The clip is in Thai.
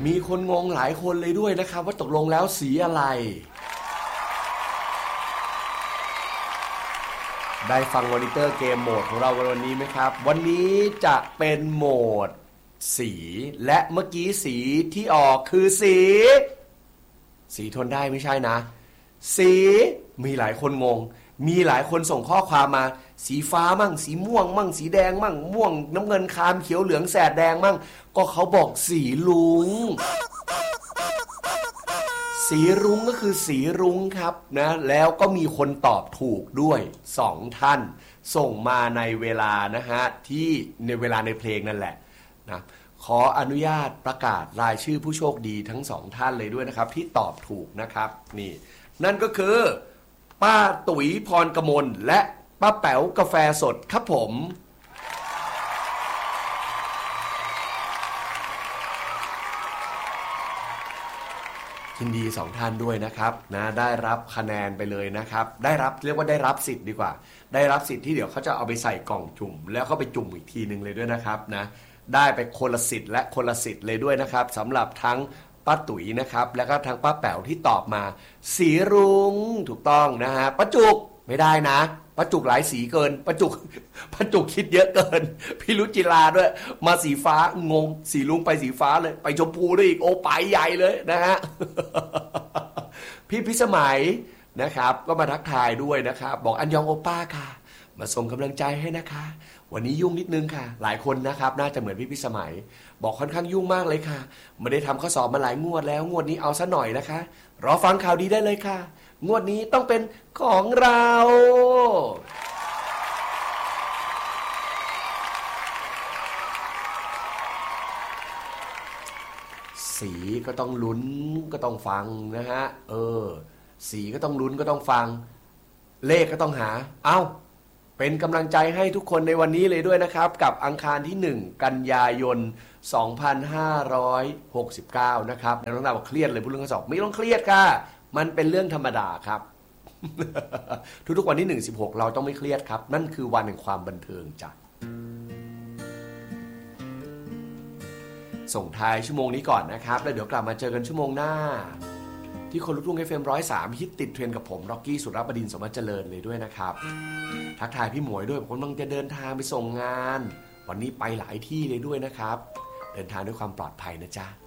มีคนงงหลายคนเลยด้วยนะครับว่าตกลงแล้วสีอะไรได้ฟังมอนิเตอร์เกมโหมดของเราวันนี้ไหมครับวันนี้จะเป็นโหมดสีและเมื่อกี้สีที่ออกคือสีทนได้ไม่ใช่นะสีมีหลายคนงงมีหลายคนส่งข้อความมาสีฟ้ามั่งสีม่วงมั่งสีแดงมั่งม่วงน้ำเงินครามเขียวเหลืองแสดแดงมั่งก็เขาบอกสีรุ้งสีรุ้งก็คือสีรุ้งครับนะแล้วก็มีคนตอบถูกด้วย2ท่านส่งมาในเวลานะฮะที่ในเวลาในเพลงนั่นแหละนะขออนุญาตประกาศรายชื่อผู้โชคดีทั้ง2ท่านเลยด้วยนะครับที่ตอบถูกนะครับนี่นั่นก็คือป้าตุ๋ยพรกมลและป้าแป๋วกาแฟสดครับผมยินดี2ท่านด้วยนะครับนะได้รับคะแนนไปเลยนะครับได้รับเรียกว่าได้รับสิทธิ์ดีกว่าได้รับสิทธิ์ที่เดี๋ยวเขาจะเอาไปใส่กล่องจุ่มแล้วก็ไปจุ่มอีกทีนึงเลยด้วยนะครับนะได้ไปคนละสิทธิ์และคนละสิทธิ์เลยด้วยนะครับสำหรับทั้งป้าตุ๋ยนะครับแล้วก็ทางป้าแป๋วที่ตอบมาสีรุ้งถูกต้องนะฮะป้าจุกไม่ได้นะป้าจุกหลายสีเกินป้าจุกคิดเยอะเกินพี่รุจิลาด้วยมาสีฟ้างงสีรุ้งไปสีฟ้าเลยไปชมพูด้วยอีกโอไปใหญ่เลยนะฮะ พี่พิสมัยนะครับก็มาทักทายด้วยนะครับบอกอันยองโอป้าค่ะมาส่งกำลังใจให้นะคะวันนี้ยุ่งนิดนึงค่ะหลายคนนะครับน่าจะเหมือนพี่พิสมัยบอกค่อนข้างยุ่งมากเลยค่ะไม่ได้ทำข้อสอบมาหลายงวดแล้วงวดนี้เอาซะหน่อยนะคะรอฟังข่าวดีได้เลยค่ะงวดนี้ต้องเป็นของเราสีก็ต้องลุ้นก็ต้องฟังนะฮะสีก็ต้องลุ้นก็ต้องฟังเลขก็ต้องหาเป็นกำลังใจให้ทุกคนในวันนี้เลยด้วยนะครับกับอังคารที่1กันยายน2569นะครับในเรื่องราวเครียดเลยพูดเรื่องข้อสอบไม่ต้องเครียดค่ะมันเป็นเรื่องธรรมดาครับ ทุกๆวันที่1/16เราต้องไม่เครียดครับนั่นคือวันแห่งความบันเทิงจ้ะส่งท้ายชั่วโมงนี้ก่อนนะครับแล้วเดี๋ยวกลับมาเจอกันชั่วโมงหน้าที่คนลุกทุ่ง FM 103ฮิตติดเทรนด์กับผมร็อกกี้สุรบดินทร์สมบัติเจริญเลยด้วยนะครับทักทายพี่หมวยด้วยผมกำลังจะเดินทางไปส่งงานวันนี้ไปหลายที่เลยด้วยนะครับเดินทางด้วยความปลอดภัยนะจ๊ะ